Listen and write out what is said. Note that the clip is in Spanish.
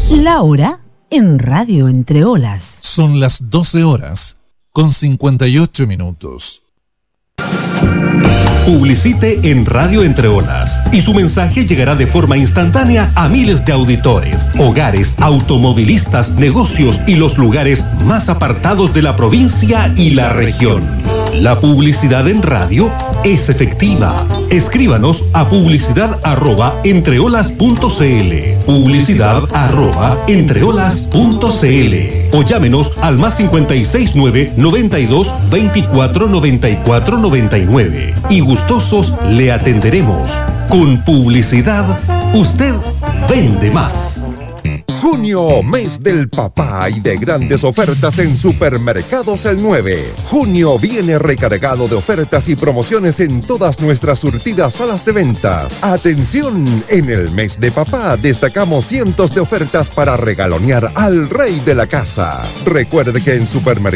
La hora en Radio Entre Olas. Son las 12 horas con 58 minutos. Publicite en Radio Entre Olas y su mensaje llegará de forma instantánea a miles de auditores, hogares, automovilistas, negocios y los lugares más apartados de la provincia y la región. La publicidad en radio es efectiva. Escríbanos a publicidad@entreolas.cl, publicidad@entreolas.cl o llámenos al +569 92 24 94 99 y gustosos le atenderemos. Con publicidad, usted vende más. Junio, mes del papá y de grandes ofertas en Supermercados El 9. Junio viene recargado de ofertas y promociones en todas nuestras surtidas salas de ventas. Atención, en el mes de papá destacamos cientos de ofertas para regalonear al rey de la casa. Recuerde que en Supermercados